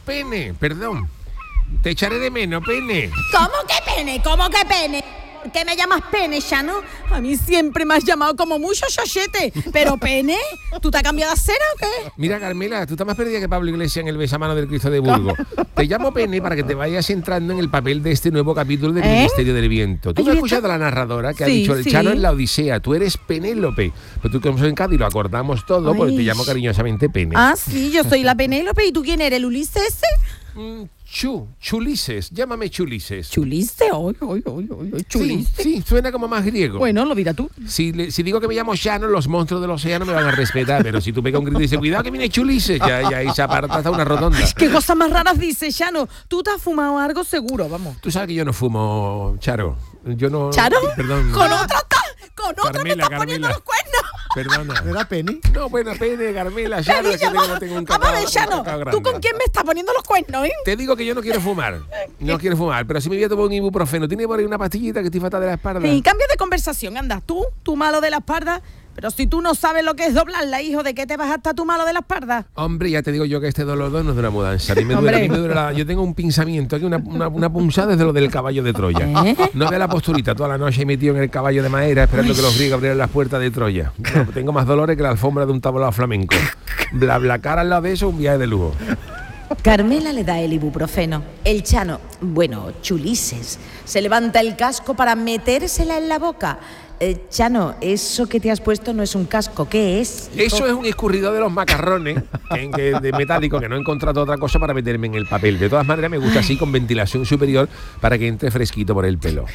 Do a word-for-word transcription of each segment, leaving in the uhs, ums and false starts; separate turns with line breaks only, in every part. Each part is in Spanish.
pene, perdón. Te echaré de menos, pene.
¿Cómo que pene? ¿Cómo que pene? ¿Por qué me llamas pene, Chano? A mí siempre me has llamado como mucho chochete. ¿Pero pene? ¿Tú te has cambiado de acera o qué?
Mira, Carmela, tú estás más perdida que Pablo Iglesias en el besamano del Cristo de Burgos. Te llamo pene para que te vayas entrando en el papel de este nuevo capítulo del
¿Eh?
Ministerio del Viento. Tú
Ay,
me has
¿esto?
escuchado a la narradora que ha
Sí,
dicho el
sí.
Chano en la Odisea. Tú eres Penélope. Pero tú como sos en Cádiz lo acordamos todo,
Ay.
porque te llamo cariñosamente pene.
Ah, sí, yo soy la Penélope. ¿Y tú quién eres, el Ulises ese?
Mm, Chu, Chulises. Llámame Chulises.
¿Chuliste? Oy, oy, oy, oy,
Sí,
¿chuliste?
sí, suena como más griego.
Bueno, lo dirás tú.
Si, le- si digo que me llamo Chano, los monstruos del océano me van a respetar. Pero si tú pegas un grito y dices, cuidado que viene Chulises, ya, ya ahí se aparta hasta una rotonda.
¿Qué cosas más raras dices, Chano? Tú te has fumado algo seguro, vamos.
Tú sabes que yo no fumo, Charo. Yo no.
¿Charo?
Perdón.
¿Con otra está? ¿Con otra me
Carmela,
estás poniendo
Carmela.
los cuernos?
Perdona.
¿Era pene?
No, buena pene, Carmela, Charo, es que
Cariño,
tengo, tengo un
vamos a ver,
cacao,
Chano,
un cacao
¿tú
grande.
con quién me estás poniendo los cuernos, eh?
Te digo que yo no quiero fumar. No quiero fumar, pero si me voy a tomar un ibuprofeno. ¿Tiene por ahí una pastillita que estoy fatal de la espalda?
Y cambio de conversación, anda, tú, tú malo de la espalda. Pero si tú no sabes lo que es doblarla, hijo, ¿de qué te vas a estar tú malo de la espalda?
Hombre, ya te digo yo que este dolor no es de una mudanza. A mí me duele, a mí me duele la- yo tengo un pinzamiento aquí, una, una, una punzada desde lo del caballo de Troya.
¿Eh?
No ve la posturita, toda la noche metido en el caballo de madera esperando que los griegos abrieran las puertas de Troya. No, tengo más dolores que la alfombra de un tablao flamenco. Bla, bla, cara al lado de eso, un viaje de lujo.
Carmela le da el ibuprofeno. El Chano, bueno, Chulises, se levanta el casco para metérsela en la boca. Eh, Chano, eso que te has puesto no es un casco, ¿qué es?
Eso es un escurridor de los macarrones que, que- de metálico, que no he encontrado otra cosa para meterme en el papel. De todas maneras, me gusta así con ventilación superior para que entre fresquito por el pelo.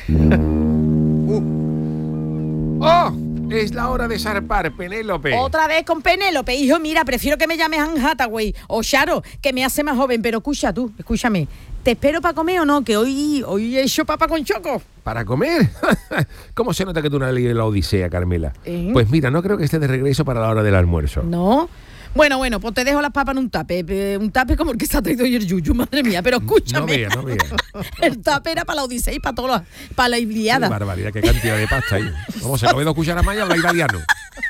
¡Oh! Es la hora de zarpar, Penélope.
Otra vez con Penélope, hijo, mira, prefiero que me llames Anne Hathaway o Charo, que me hace más joven, pero escucha tú, escúchame. ¿Te espero para comer o no? Que hoy, hoy he hecho papa con choco.
¿Para comer? ¿Cómo se nota que tú no has leído la Odisea, Carmela?
¿Eh?
Pues mira, no creo que esté de regreso para la hora del almuerzo.
¿No? Bueno, bueno, pues te dejo las papas en un tape. eh, Un tape como el que se ha traído hoy el Yuyu, madre mía. Pero escúchame.
No vea, no vea.
El tape era para la Odisea y para todos los, para la
Qué
Iliada.
barbaridad, qué cantidad de pasta ahí. Vamos, se come dos cucharas más y habla italiano.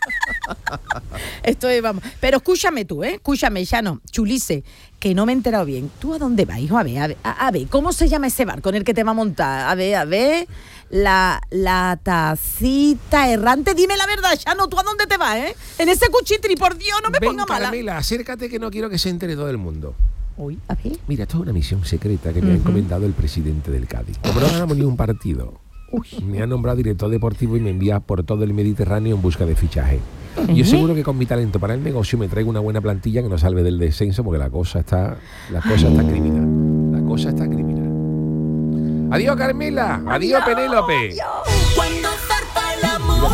Esto es, vamos. Pero escúchame tú, ¿eh? Escúchame, Chano, Chulise, que no me he enterado bien. ¿Tú a dónde vas, hijo? A ver, a ver, a, a ver, ¿cómo se llama ese barco en el que te va a montar? A ver, a ver. La, la tacita errante. Dime la verdad, Chano, ¿tú a dónde te vas, eh? En ese cuchitri, por Dios, no me
Ven,
ponga mala.
Carmela, acércate que no quiero que se entere todo el mundo.
Uy, a ver.
Mira, esto es una misión secreta que me ha encomendado el presidente del Cádiz. Como no ganamos ni un partido, me ha nombrado director deportivo y me envía por todo el Mediterráneo en busca de fichaje. Yo seguro que con mi talento para el negocio me traigo una buena plantilla que nos salve del descenso, porque la cosa está, la cosa está criminal. La cosa está criminal. Adiós, Carmela. Adiós, Penélope.
Cuando zarpa el amor,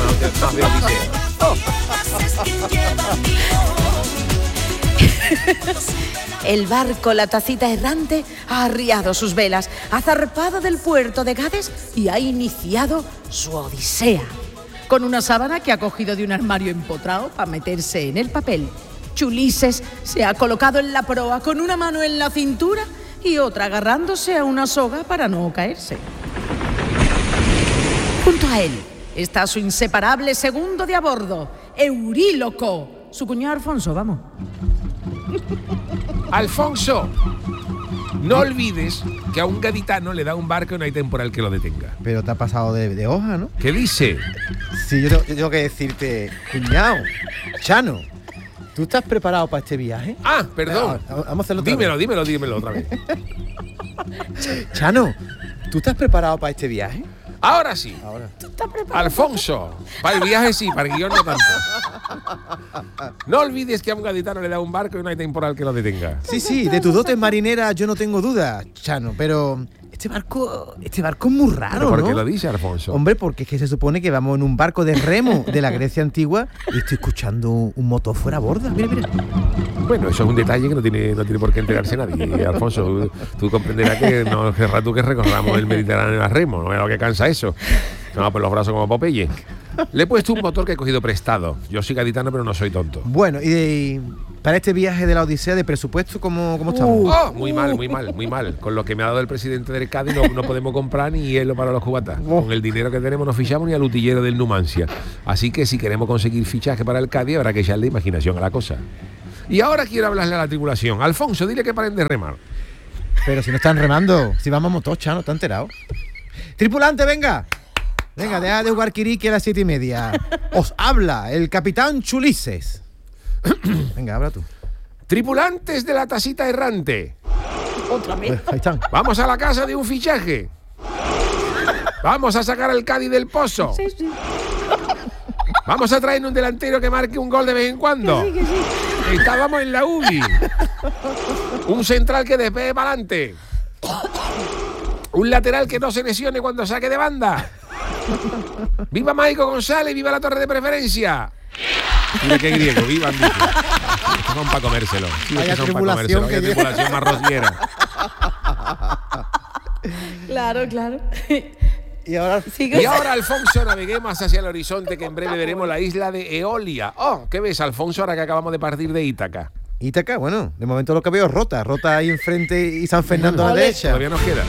es quien lleva el
El barco, la tacita errante, ha arriado sus velas, ha zarpado del puerto de Gades y ha iniciado su odisea. Con una sábana que ha cogido de un armario empotrado para meterse en el papel. Chulises se ha colocado en la proa con una mano en la cintura y otra agarrándose a una soga para no caerse. Junto a él está su inseparable segundo de a bordo, Euríloco, su cuñado Alfonso, vamos.
Alfonso, no olvides que a un gaditano le da un barco y no hay temporal que lo detenga.
Pero te ha pasado de, de hoja, ¿no?
¿Qué dice?
Sí, yo tengo, yo tengo que decirte, cuñado, Chano, ¿tú estás preparado para este viaje?
Ah, perdón.
Vamos a hacerlo otra
Dímelo,
vez.
dímelo, dímelo otra vez.
Chano, ¿tú estás preparado para este viaje?
Ahora sí.
Ahora.
Alfonso, para el viaje sí, para el guión no tanto. No olvides que a un gaditano le da un barco y no hay temporal que lo detenga.
Sí, sí, de tus dotes marineras yo no tengo duda, Chano, pero este barco, este barco es muy raro,
¿Pero por
¿no?
qué lo dice, Alfonso?
Hombre, porque es que se supone que vamos en un barco de remo de la Grecia antigua y estoy escuchando un motor fuera a borda. Mira, mira.
Bueno, eso es un detalle que no tiene, no tiene por qué enterarse nadie, Alfonso. Tú, tú comprenderás que no querrás tú que recorramos el Mediterráneo a remo, no es lo que cansa eso. No, por los brazos como Popeye. Le he puesto un motor que he cogido prestado. Yo soy gaditano, pero no soy tonto.
Bueno, y, de- para este viaje de la Odisea de presupuesto, ¿cómo, cómo estamos?
Oh, muy mal, muy mal, muy mal. Con lo que me ha dado el presidente del Cádiz no, no podemos comprar ni hielo para los cubatas. Con el dinero que tenemos no fichamos ni al utillero del Numancia. Así que si queremos conseguir fichaje para el Cádiz habrá que echarle imaginación a la cosa. Y ahora quiero hablarle a la tripulación. Alfonso, dile que paren de remar.
Pero si no están remando, si vamos motocha, ¿no? ¿Te has enterado? Tripulante, venga. Venga, deja de jugar Kiriki a las siete y media. Os habla el capitán Chulises. Venga, habla tú.
Tripulantes de la tacita errante.
Otra vez.
Pues, ahí están.
Vamos a la casa de un fichaje. Vamos a sacar al Cádiz del pozo.
Sí, sí.
Vamos a traer un delantero que marque un gol de vez en cuando.
Que sí, que sí.
Estábamos en la U B I. Un central que despegue para adelante. Un lateral que no se lesione cuando saque de banda. ¡Viva Maico González! ¡Viva la torre de preferencia! Mira qué griego, vivan, dice. Estos son para comérselo. Sí,
Vaya
estos son para
tribulación
comérselo.
que
Vaya
lleva.
tribulación más rociera.
Claro, claro.
Y ahora...
Sigue.
Y ahora, Alfonso, naveguemos hacia el horizonte, que en breve veremos la isla de Eolia. Oh, ¿qué ves, Alfonso, ahora que acabamos de partir de Ítaca?
Ítaca, bueno, de momento lo que veo es Rota. Rota ahí enfrente y San Fernando a la derecha.
Todavía nos queda.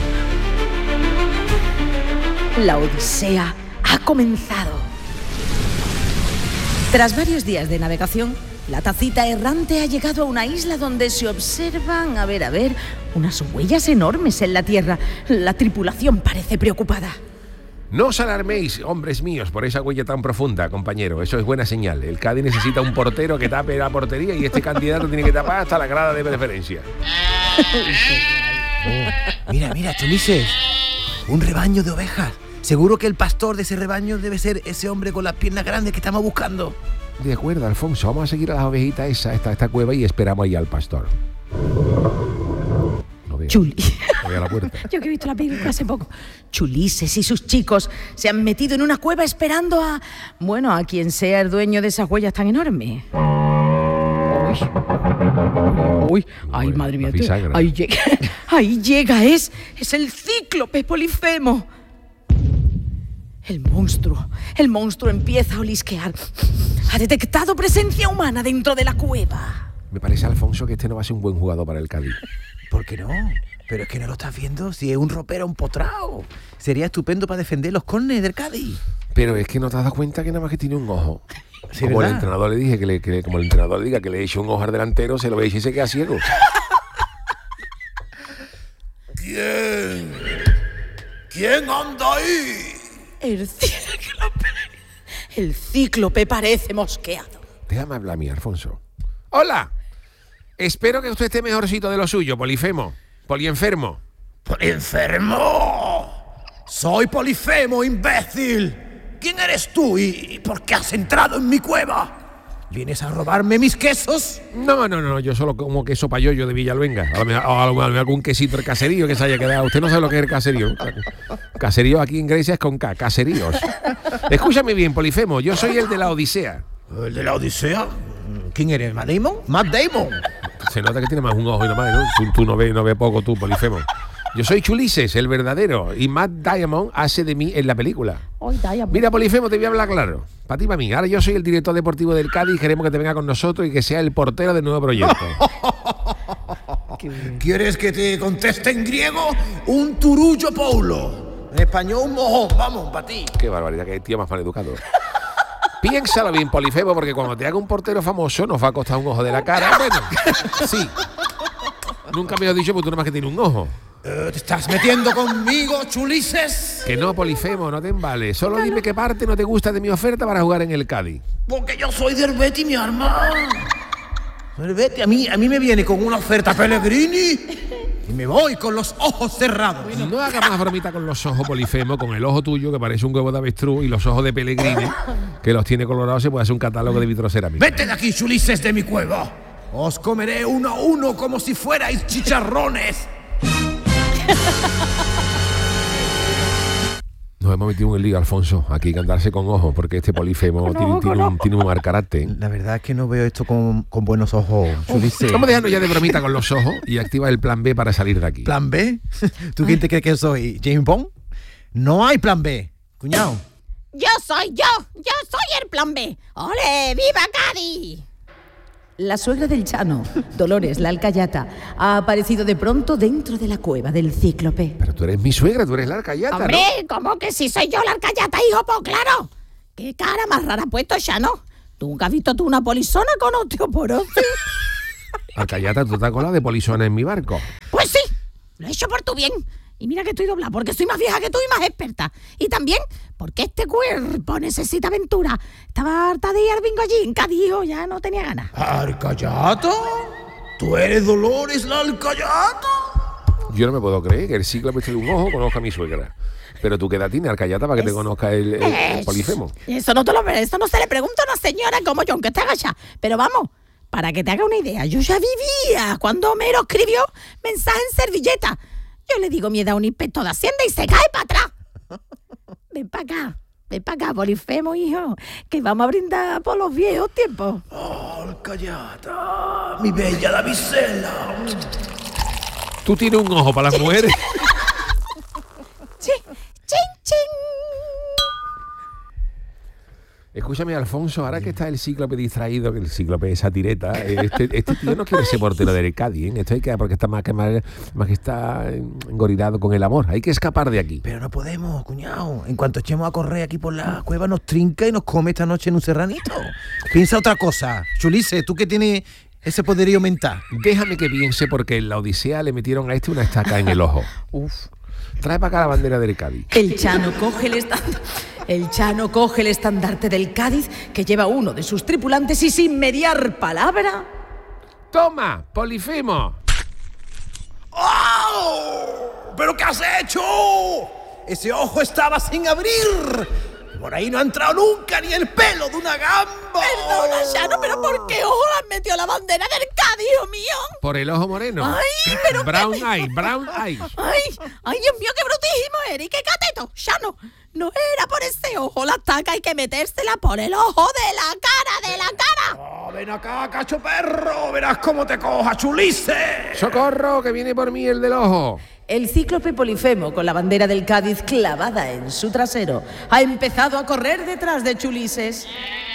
La odisea ha comenzado. Tras varios días de navegación, la tacita errante ha llegado a una isla donde se observan, a ver, a ver, unas huellas enormes en la tierra. La tripulación parece preocupada.
No os alarméis, hombres míos, por esa huella tan profunda, compañero. Eso es buena señal. El Cádiz necesita un portero que tape la portería y este candidato tiene que tapar hasta la grada de preferencia.
Oh, mira, mira, Chulises. Un rebaño de ovejas. Seguro que el pastor de ese rebaño debe ser ese hombre con las piernas grandes que estamos buscando.
De acuerdo, Alfonso. Vamos a seguir a las ovejitas esa, esta, esta cueva y esperamos ahí al pastor. No veo.
Chuli.
No veo la puerta.
Yo que he visto la película hace poco. Chulises y sus chicos se han metido en una cueva esperando a... Bueno, a quien sea el dueño de esas huellas tan enormes. Uy, uy, ay,
Uy,
madre mía.
la bisagra.
Ahí llega, ahí llega, es, es el cíclope Polifemo. El monstruo, el monstruo empieza a olisquear. Ha detectado presencia humana dentro de la cueva.
Me parece, Alfonso, que este no va a ser un buen jugador para el Cádiz.
¿Por qué no? Pero es que no lo estás viendo. Si es un ropero, un potrao. Sería estupendo para defender los córneres del Cádiz.
Pero es que no te has dado cuenta que nada más que tiene un ojo.
Sí,
como
¿verdad?
el entrenador le dije, que, le, que como el entrenador le diga que le eche un ojo al delantero, se lo ve y se queda ciego.
¿Quién? ¿Quién anda ahí?
El cíclope. El cíclope parece mosqueado.
Déjame hablar a mí, Alfonso. ¡Hola! Espero que usted esté mejorcito de lo suyo, Polifemo. Polienfermo.
¡Enfermo! ¡Soy Polifemo, imbécil! ¿Quién eres tú y por qué has entrado en mi cueva? ¿Vienes a robarme mis quesos?
No, no, no, yo solo como queso payoyo de Villaluenga. A lo mejor o a lo mejor algún quesito del caserío que se haya quedado. Usted no sabe lo que es el caserío. Caserío aquí en Grecia es con K, caseríos. Escúchame bien, Polifemo, yo soy el de la Odisea.
¿El de la Odisea?
¿Quién eres? ¿Matt Damon? Matt Damon.
Se nota que tiene más un ojo y nada más, ¿no? Tú, tú no ves no ves poco, tú, Polifemo. Yo soy Chulises, el verdadero, y Matt Damon hace de mí en la película.
Ay, Diamond.
Mira, Polifemo, te voy a hablar claro. Para ti, para mí. Ahora yo soy el director deportivo del Cádiz y queremos que te venga con nosotros y que sea el portero del nuevo proyecto.
¿Quieres que te conteste en griego? Un turullo paulo.
En español, un mojón. Vamos, para ti.
Qué barbaridad, que tío más mal educado. Piénsalo bien, Polifemo, porque cuando te haga un portero famoso nos va a costar un ojo de la cara. Bueno, sí. Nunca me lo has dicho porque tú nada más que tienes un ojo.
Eh, ¿Te estás metiendo conmigo, Chulises?
Que no, Polifemo, no te embales. Solo dime qué parte no te gusta de mi oferta para jugar en el Cádiz.
Porque yo soy del Betis, mi hermano.
Pero vete, a mí, a mí me viene con una oferta
Pellegrini. Y me voy con los ojos cerrados.
No hagas más bromita con los ojos, Polifemo, con el ojo tuyo que parece un huevo de avestruz y los ojos de Pellegrini, que los tiene colorados, se puede hacer un catálogo de vitrocerámica.
Vete de aquí, Chulises, de mi cueva. Os comeré uno a uno como si fuerais chicharrones.
Nos hemos metido en el lío, Alfonso. Aquí hay que andarse con ojos, porque este Polifemo tiene, tiene un, tiene un mal carácter.
La verdad es que no veo esto con, con buenos ojos, Chulises.
Vamos dejando ya de bromita con los ojos y activa el plan B para salir de aquí.
¿Plan B? ¿Tú quién te crees que soy? ¿James Bond? No hay plan B, cuñado.
Yo soy yo, yo soy el plan B. ¡Ole, viva Cádiz!
La suegra del Chano, Dolores la Alcayata, ha aparecido de pronto dentro de la cueva del cíclope.
Pero tú eres mi suegra, tú eres la Alcayata, ¿no?
Hombre, ¿cómo que si soy yo la Alcayata, hijo? Pues claro. ¿Qué cara más rara ha puesto, Chano? ¿Tú nunca has visto tú una polizona con osteoporosis?
Alcayata, tú te has colado de polizona en mi barco.
Pues sí, lo he hecho por tu bien. Y mira que estoy doblada, porque soy más vieja que tú y más experta. Y también porque este cuerpo necesita aventura. Estaba harta de ir al bingo allí en Cádiz, ya no tenía ganas.
¿Alcayata? ¿Tú eres Dolores la Alcayata?
Yo no me puedo creer que el Cíclope este de un ojo conozca a mi suegra. Pero tú qué edad tienes, Alcayata, para que te conozca el, el, el Polifemo.
Eso no te lo eso no se le pregunta a una señora como yo, aunque esté agachada. Pero vamos, para que te haga una idea, yo ya vivía cuando Homero escribió mensaje en servilleta. Yo le digo mi edad a un inspector de Hacienda y se cae para atrás. Ven para acá, ven para acá, Polifemo, hijo, que vamos a brindar por los viejos tiempos.
Oh, Alcayata, mi bella damisela.
Tú tienes un ojo para las mujeres.
Sí, chin, chin.
Escúchame, Alfonso, ahora que está el Cíclope distraído, que el Cíclope es satireta, este, este tío no quiere ser portero del Cádiz, ¿eh? Esto hay que, porque está más que, más, más que está engorilado con el amor. Hay que escapar de aquí.
Pero no podemos, cuñado. En cuanto echemos a correr aquí por la cueva, nos trinca y nos come esta noche en un serranito. Piensa otra cosa. Chulice, tú que tienes ese poderío mental.
Déjame que piense, porque en la Odisea le metieron a este una estaca en el ojo. Uf. Trae para acá la bandera del Cádiz.
El Chano coge el estandarte. El Chano coge el estandarte del Cádiz que lleva uno de sus tripulantes y sin mediar palabra.
¡Toma, Polifemo!
¡Oh! ¿Pero qué has hecho? Ese ojo estaba sin abrir. Por ahí no ha entrado nunca ni el pelo de una gamba.
Perdona, Chano, pero ¿por qué ojo le has metido la bandera del Cádiz, hijo mío?
Por el ojo moreno.
Ay, pero
Brown
qué-
eye, brown eye.
Ay, ay, Dios mío, qué brutísimo eres, qué cateto. Chano, no era por ese ojo la estaca, hay que metérsela por el ojo de la cara, de la cara.
Oh, ven acá, cacho perro. Verás cómo te coja, Chulice.
¡Socorro, que viene por mí el del ojo!
El Cíclope Polifemo, con la bandera del Cádiz clavada en su trasero, ha empezado a correr detrás de Chulises.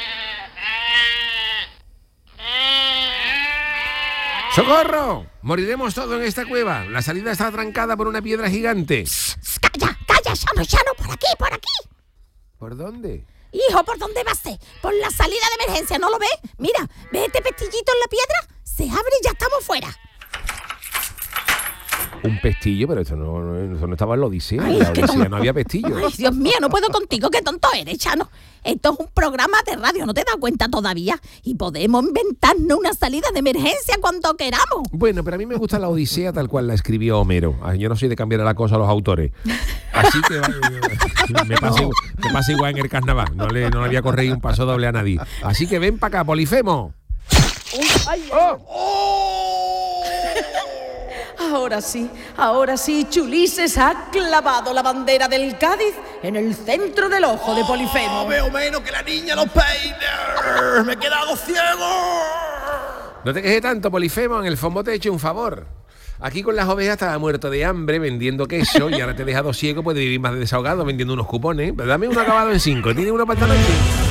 ¡Socorro! Moriremos todos en esta cueva. La salida está atrancada por una piedra gigante.
Calla, calla, Chano, Chano, por aquí, por aquí.
¿Por dónde?
Hijo, ¿por dónde vas? Por la salida de emergencia, ¿no lo ves? Mira, ¿ves este pestillito en la piedra? Se abre y ya estamos fuera.
Un pestillo, pero esto no, no, eso no estaba en la Odisea.
Ay,
En la
qué
Odisea
tonto.
no había pestillo.
Ay, Dios mío, no puedo contigo, qué tonto eres, Chano. Esto es un programa de radio, ¿no te das cuenta todavía? Y podemos inventarnos una salida de emergencia cuando queramos.
Bueno, pero a mí me gusta la Odisea tal cual la escribió Homero. Ay, yo no soy de cambiar la cosa a los autores. Así que eh, me pasa, igual, me pasa igual en el carnaval. No le, no le había corregido un paso doble a nadie. Así que ven para acá, Polifemo.
Ahora sí, ahora sí, Chulises ha clavado la bandera del Cádiz en el centro del ojo de
No
Polifemo.
veo menos que la niña los peines. Me he quedado ciego.
No te quejes tanto, Polifemo. En el fondo te he hecho un favor. Aquí con las ovejas estaba muerto de hambre vendiendo queso y ahora te he dejado ciego, puedes vivir más desahogado vendiendo unos cupones. Pero dame uno acabado en cinco. ¿Tiene uno para esta noche?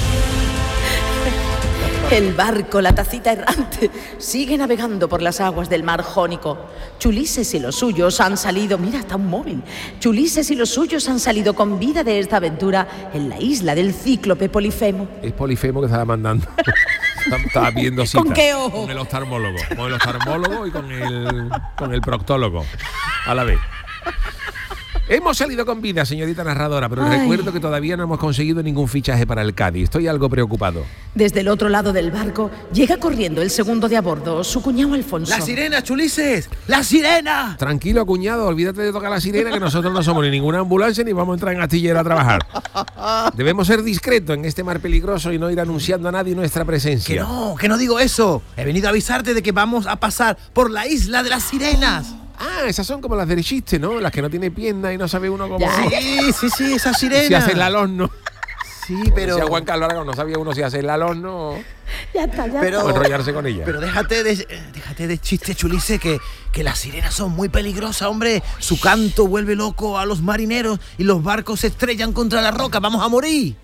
El barco, la tacita errante, sigue navegando por las aguas del mar Jónico. Chulises y los suyos han salido, mira, está un móvil. Chulises y los suyos han salido con vida de esta aventura en la isla del Cíclope Polifemo.
Es Polifemo que estaba mandando. Estaba viendo cita.
¿Con qué ojo?
Con el oftalmólogo. Con el oftalmólogo y con el, con el proctólogo. A la vez. Hemos salido con vida, señorita narradora, pero
Ay.
recuerdo que todavía no hemos conseguido ningún fichaje para el Cádiz. Estoy algo preocupado.
Desde el otro lado del barco llega corriendo el segundo de a bordo, su cuñado Alfonso.
La sirena, Chulices. La sirena.
Tranquilo, cuñado, olvídate de tocar la sirena, que nosotros no somos ni ninguna ambulancia ni vamos a entrar en astillero a trabajar. Debemos ser discretos en este mar peligroso y no ir anunciando a nadie nuestra
Que
presencia.
no, que no digo eso. He venido a avisarte de que vamos a pasar por la isla de las sirenas.
Ah, esas son como las del chiste, ¿no? Las que no tiene pierna y no sabe uno cómo...
Sí, sí, sí, esa sirena.
Si hace el alorno.
Sí, pero...
Si a Juan Carlos Aragón no sabía uno si hace el alorno
Ya está, ya
Pero-
o enrollarse con ella.
Pero déjate de, déjate de chiste, Chulice, que, que las sirenas son muy peligrosas, hombre. Su canto vuelve loco a los marineros y los barcos se estrellan contra la roca. ¡Vamos a morir!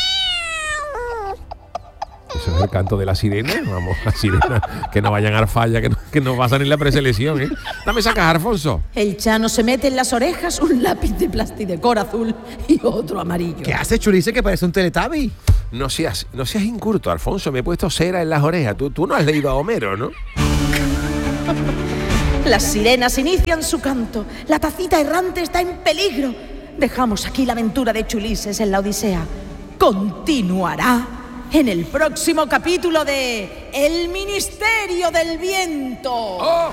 Eso es el canto de la sirena. Vamos, la sirena. Que no vayan a dar falla, que no, que no va a salir la preselección, ¿eh? Dame esa caja, Alfonso.
El Chano se mete en las orejas un lápiz de plastidecor azul y otro amarillo.
¿Qué hace, Chulice, que parece un Teletubby?
No seas, no seas incurto, Alfonso. Me he puesto cera en las orejas. Tú, tú no has leído a Homero, ¿no?
Las sirenas inician su canto. La tacita errante está en peligro. Dejamos aquí la aventura de Chulises en la Odisea. Continuará en el próximo capítulo de El Ministerio del Viento.
¡Oh!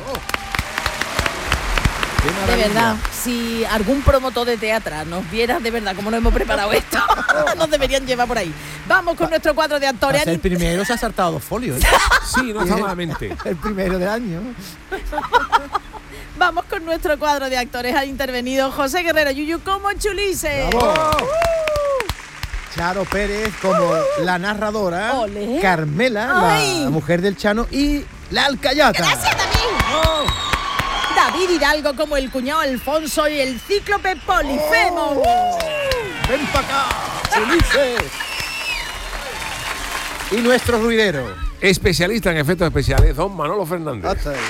¡Qué
De
maravilla!
verdad, si algún promotor de teatro nos viera de verdad cómo nos hemos preparado esto, nos deberían llevar por ahí. Vamos con nuestro cuadro de actores.
El primero se ha saltado dos folios. ¿eh?
Sí, no está malamente.
El primero del año.
Vamos con nuestro cuadro de actores. Ha intervenido José Guerrero Yuyu como Chulises.
¡Bravo! Charo Pérez como la narradora.
Ole.
Carmela,
Ay.
la mujer del Chano, y la alcayata.
Gracias, David. David Hidalgo como el cuñado Alfonso y el cíclope Polifemo.
¡Ven para acá! ¡Chulises! Y nuestro ruidero.
Especialista en efectos especiales, don Manolo Fernández.
Hasta ahí.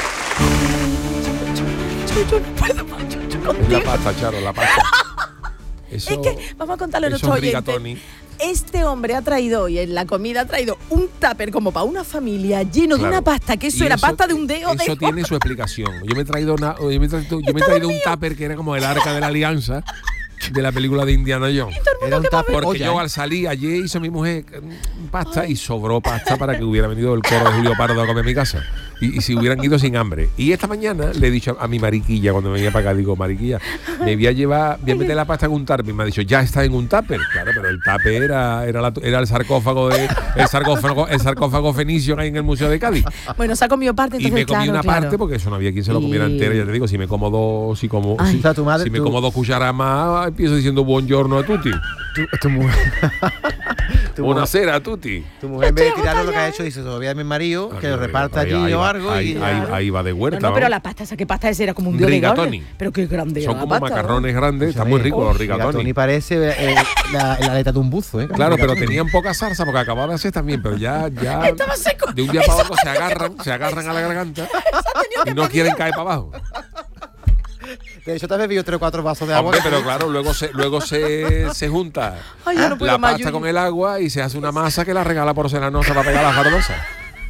Yo no puedo más, yo- yo
Es la
contigo.
pasta, Charo, la pasta. Eso,
Es que vamos a contarle a
eso
nuestros
es
oyentes.
rigatoni.
Este hombre ha traído hoy en la comida, ha traído un tupper como para una familia lleno de
Claro.
una pasta, que eso
Y
era pasta de un dedo
Eso
de
tiene su explicación. Yo me he traído, una, yo me he traído, yo me he traído un tupper que era como el arca de la alianza de la película de Indiana Jones.
Era un tupper
Porque
olla,
yo
¿eh?
al salir ayer hizo mi mujer mm, pasta y sobró pasta para que hubiera venido el coro de Julio Pardo a comer en mi casa. Y, y si hubieran ido sin hambre. Y esta mañana le he dicho a, a mi mariquilla, cuando venía para acá, digo, mariquilla, me voy a llevar, voy a meter la pasta en un tupper. Y me ha dicho, ya está en un tupper. Claro, pero el tupper era, era, la- era el sarcófago de el sarcófago, el sarcófago fenicio que hay en el Museo de Cádiz.
Bueno, se ha comido parte,
Y
entonces
me comí
claro,
una
claro.
parte porque eso no había quien se lo comiera
Y-
entera. Ya te digo, si me como dos, si como,
Ay.
si,
O sea, tu madre,
si me
tú-
como dos cucharadas más, empiezo diciendo buongiorno a tutti.
Tu, tu mujer. tu, mujer
Buonasera a tutti.
tu mujer en vez de
Estoy
tirarlo lo que ha
agotada
hecho, dice, todavía mi marido, que
Ahí,
lo reparta
ahí,
allí
ahí
o
va,
algo.
Ahí,
y
ahí,
ya.
ahí va de
No,
huerta.
no, pero
vamos.
la pasta esa que pasta esa era como un dios de
Rigatoni.
gloria. Pero qué grande
Son
era la
como
pasta,
macarrones grandes, están muy
Oye,
ricos los
Rigatoni
rigatoni.
parece eh, la, la aleta de un buzo, ¿eh?
Claro, pero
Rigatoni.
tenían poca salsa porque acababan de hacer también, pero ya, ya
Estaba seco.
de un día para otro se agarran, se agarran a la garganta y no quieren caer para abajo.
De hecho, te has bebido tres o cuatro vasos de agua.
Hombre, pero claro, luego se, luego se, se junta
Ay, yo no puedo
la
más,
pasta
Yuyu.
con el agua y se hace una masa que la regala porcelanosa para pegar las jardosas.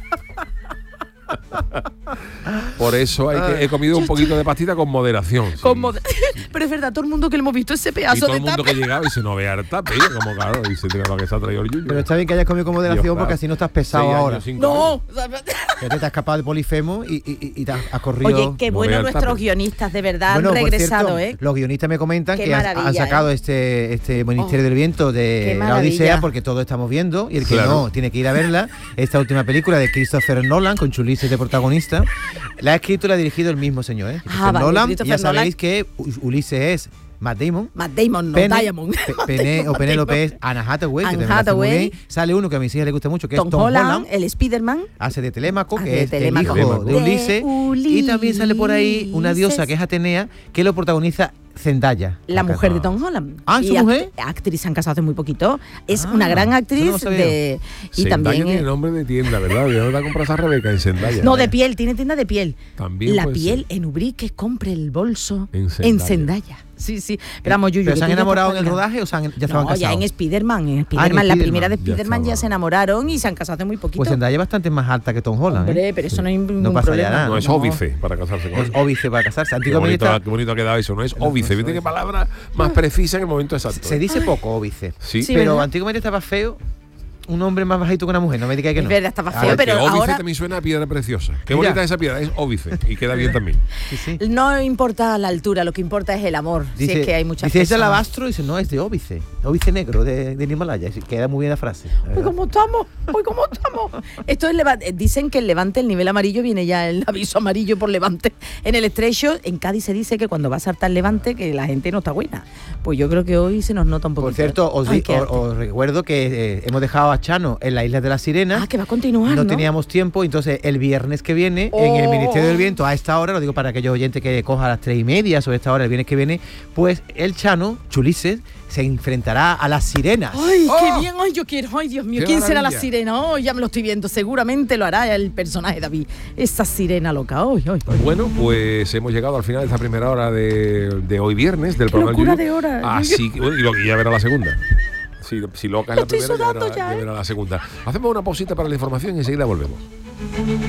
Por eso hay que, he comido un poquito de pastita con moderación. sí.
Como de- Pero es verdad, todo el mundo que le hemos visto ese
Y
pedazo
todo
de
el mundo
tupper.
que llegaba y se no vea el tape, y como claro, y se lo que se ha traído el yuyu.
Pero está bien que hayas comido con moderación
Dios,
porque
claro.
así no estás pesado
Seis años,
ahora.
cinco
No.
años.
Ya te has escapado de Polifemo y, y, y- y te has, has corrido.
Oye, qué
No
bueno
vea el
nuestros
tupper.
guionistas, de verdad,
Bueno,
han
por
regresado,
cierto,
¿eh?
Los guionistas me comentan
Qué
que han-
maravilla,
han sacado
¿eh?
este, este Ministerio
Oh,
del Viento
qué
de la
maravilla.
Odisea, porque todos estamos viendo, y el que
Claro.
no tiene que ir a verla. Esta última película de Christopher Nolan, con Chulises de protagonista, la ha escrito y la ha dirigido el mismo señor, ¿eh? Christopher
vale,
Nolan.
Christopher
Ya sabéis
Nolan.
que U- Ulises es Matt Damon.
Matt Damon, no
Pene-
Diamond.
Pe-
Matt
Pene-
Damon,
o
Matt
Penélope
Damon.
es Anna Hathaway, que
Anne
también la hace muy
Hathaway.
bien. Sale uno que a mis hijas les gusta mucho, que
Tom,
es Tom
Holland,
Holland.
el Spiderman.
Hace de Telémaco,
Ah,
que
de
es
Telémaco.
el hijo de
De
Ulises. Y también sale por ahí una diosa
Ulises.
que es Atenea, que lo protagoniza Zendaya.
La
Acá.
mujer de Tom Holland.
Ah, ¿es su
Y act-
mujer?
actriz, se han casado hace muy poquito. Es
Ah,
una gran
eso
actriz
no lo sabía.
de. Y
Zendaya
también.
tiene
eh,
nombre de tienda, ¿verdad? ¿De dónde la compras a Rebeca? En Zendaya.
No, de piel, tiene tienda de piel.
También
La
puede
piel
ser.
en Ubrique, compre el bolso
En
en
Zendaya.
Zendaya. Sí, sí. Pero vamos, Yuyu,
¿Pero
que
se han
tú ya te
enamorado en el
espabilas.
rodaje o se han, ya estaban
No,
casados?
ya en Spiderman. En Spiderman,
en
la
Spiderman.
primera de
Ya
Spiderman ya,
estaba.
se enamoraron y se han casado hace muy poquito.
Pues Zendaya es bastante más alta que Tom Holland,
Hombre,
¿eh?
pero eso no hay ningún
pasa ya
problema.
nada.
No, es
No.
óbice para casarse con
Es
él.
óbice para casarse.
Qué
Antiguamente
bonito, qué bonito ha quedado eso, ¿no? Es óbice. ¿Viste qué palabra más precisa en el momento exacto?
se dice poco óbice.
Sí.
Sí,
pero
¿verdad?
antiguamente estaba feo un hombre más bajito que una mujer. No me digáis que
Es
no.
verdad, estaba
Ah,
feo,
Porque
pero
óbice
ahora-
también suena a piedra preciosa. Qué
Mira.
bonita esa piedra, es óbice y queda bien también.
Sí, sí.
No importa la altura, lo que importa es el amor. si es que hay muchas
dice, es de
personas.
alabastro, dice, no, es de óbice. Óbice negro, de, del Himalaya. Y queda muy bien la frase. la
Hoy
verdad.
cómo estamos, hoy cómo estamos. Esto es leva- eh, dicen que el levante, el nivel amarillo, viene ya el aviso amarillo por levante. En el estrecho, en Cádiz se dice que cuando va a saltar levante, que la gente no está buena. Pues yo creo que hoy se nos nota un poquito.
Por cierto, os,
Ay,
di-
qué
os-
arte.
os recuerdo que eh, hemos dejado a Chano en la Isla de las Sirenas.
Ah, que va a continuar, ¿no?
teníamos tiempo, entonces el viernes que viene, en el
Oh.
Ministerio del Viento, a esta hora, lo digo para aquellos oyentes que coja a las tres y media, sobre esta hora, el viernes que viene, pues el Chano, Chulises, se enfrentará a las sirenas.
Ay,
¡Oh!
qué bien, ay, yo quiero, ay, Dios mío,
¡Qué
¿quién será la
maravilla!
sirena? Oh, ya me lo estoy viendo, seguramente lo hará el personaje David. Esa sirena loca, ay, ay, ay.
Bueno, pues hemos llegado al final de esta primera hora de, de hoy viernes del
Qué
programa.
locura
Yuyu.
de hora.
Así que, bueno, y, lo, y ya verá la segunda. Si, si loca es la
Estoy
primera, ya
sudando
verá,
ya,
ya
¿eh?
verá la segunda. Hacemos una pausita para la información y enseguida volvemos.